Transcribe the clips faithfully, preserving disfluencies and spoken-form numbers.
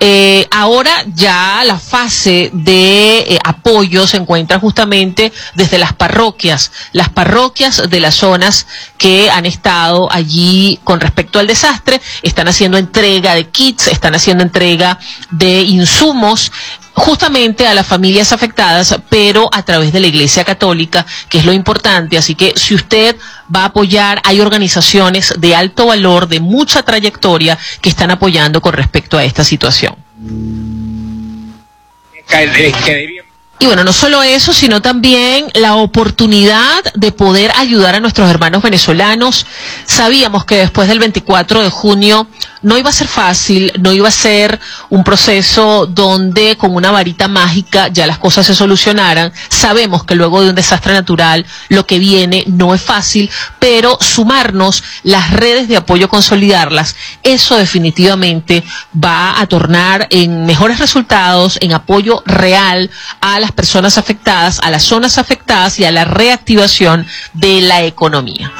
Eh, ahora ya la fase de eh, apoyo se encuentra justamente desde las parroquias, las parroquias de las zonas que han estado allí con respecto al desastre, están haciendo entrega de kits, están haciendo entrega de insumos justamente a las familias afectadas, pero a través de la Iglesia Católica, que es lo importante. Así que si usted va a apoyar, hay organizaciones de alto valor, de mucha trayectoria, que están apoyando con respecto a esta situación. Y bueno, no solo eso, sino también la oportunidad de poder ayudar a nuestros hermanos venezolanos. Sabíamos que después del veinticuatro de junio no iba a ser fácil, no iba a ser un proceso donde con una varita mágica ya las cosas se solucionaran. Sabemos que luego de un desastre natural lo que viene no es fácil, pero sumarnos, las redes de apoyo, consolidarlas, eso definitivamente va a tornar en mejores resultados, en apoyo real a las personas afectadas, a las zonas afectadas y a la reactivación de la economía.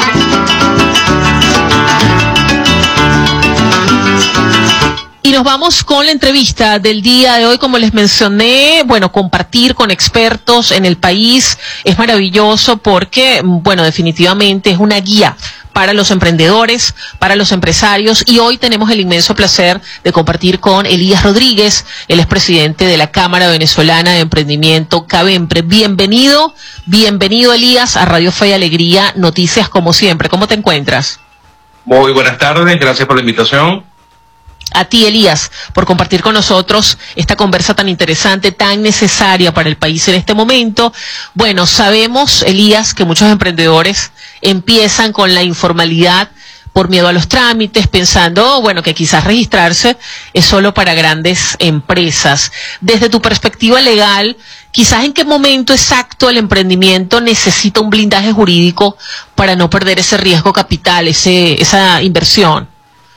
Y nos vamos con la entrevista del día de hoy. Como les mencioné, bueno, compartir con expertos en el país es maravilloso porque, bueno, definitivamente es una guía para los emprendedores, para los empresarios, y hoy tenemos el inmenso placer de compartir con Elías Rodríguez, él es presidente de la Cámara Venezolana de Emprendimiento, CAVEMPRE. Bienvenido, bienvenido Elías a Radio Fe y Alegría, noticias como siempre. ¿Cómo te encuentras? Muy buenas tardes, gracias por la invitación. A ti, Elías, por compartir con nosotros esta conversa tan interesante, tan necesaria para el país en este momento. Bueno, sabemos, Elías, que muchos emprendedores empiezan con la informalidad por miedo a los trámites, pensando, bueno, que quizás registrarse es solo para grandes empresas. Desde tu perspectiva legal, quizás en qué momento exacto el emprendimiento necesita un blindaje jurídico para no perder ese riesgo capital, ese, esa inversión.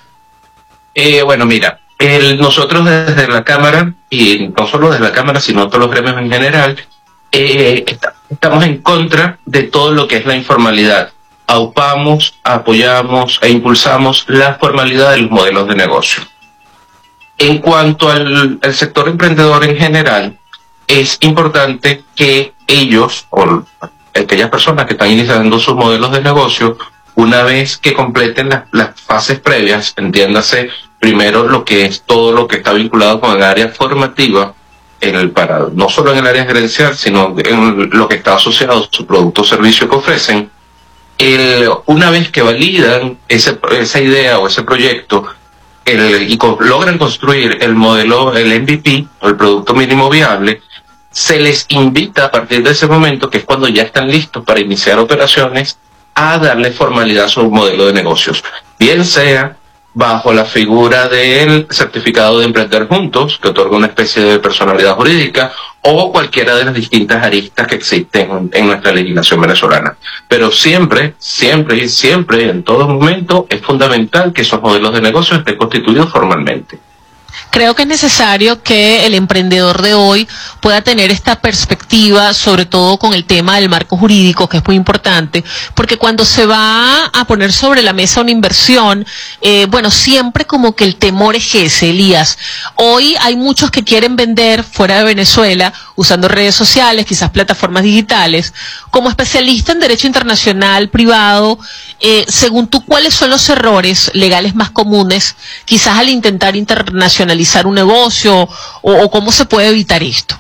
Eh, bueno, mira, el, nosotros desde la Cámara, y no solo desde la Cámara, sino todos los gremios en general, eh, está, estamos en contra de todo lo que es la informalidad. Aupamos, apoyamos e impulsamos la formalidad de los modelos de negocio. En cuanto al, al sector emprendedor en general, es importante que ellos, o aquellas personas que están iniciando sus modelos de negocio, una vez que completen las, las fases previas, entiéndase primero lo que es todo lo que está vinculado con el área formativa, en el para, no solo en el área gerencial, sino en lo que está asociado a su producto o servicio que ofrecen. El, una vez que validan ese, esa idea o ese proyecto el, y co logran construir el modelo, el M V P, o el producto mínimo viable, se les invita a partir de ese momento, que es cuando ya están listos para iniciar operaciones, a darle formalidad a su modelo de negocios, bien sea bajo la figura del certificado de emprender juntos, que otorga una especie de personalidad jurídica, o cualquiera de las distintas aristas que existen en nuestra legislación venezolana. Pero siempre, siempre y siempre, en todo momento, es fundamental que esos modelos de negocio estén constituidos formalmente. Creo que es necesario que el emprendedor de hoy pueda tener esta perspectiva, sobre todo con el tema del marco jurídico, que es muy importante, porque cuando se va a poner sobre la mesa una inversión, eh, bueno, siempre como que el temor es ese, Elías. Hoy hay muchos que quieren vender fuera de Venezuela, usando redes sociales, quizás plataformas digitales. Como especialista en derecho internacional privado, eh, según tú, ¿cuáles son los errores legales más comunes, quizás al intentar internacionalizar un negocio, o, o cómo se puede evitar esto?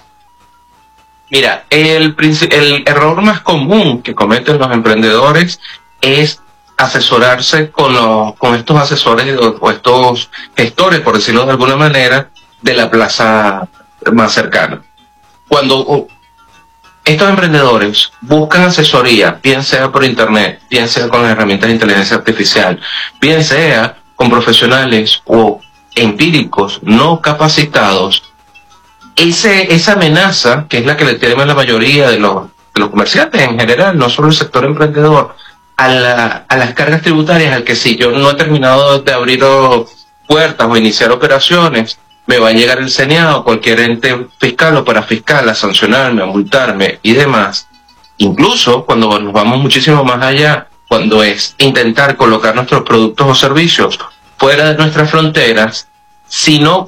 Mira, el, el error más común que cometen los emprendedores es asesorarse con, los, con estos asesores o, o estos gestores, por decirlo de alguna manera, de la plaza más cercana. Cuando oh, estos emprendedores buscan asesoría, bien sea por internet, bien sea con las herramientas de inteligencia artificial, bien sea con profesionales o empíricos no capacitados, ese, esa amenaza, que es la que le temen la mayoría de los, de los comerciantes en general, no solo el sector emprendedor, a, la, a las cargas tributarias, al que si yo no he terminado de abrir puertas o iniciar operaciones, me va a llegar el CENIAO, cualquier ente fiscal o parafiscal a sancionarme, a multarme y demás. Incluso cuando nos vamos muchísimo más allá, cuando es intentar colocar nuestros productos o servicios fuera de nuestras fronteras, si no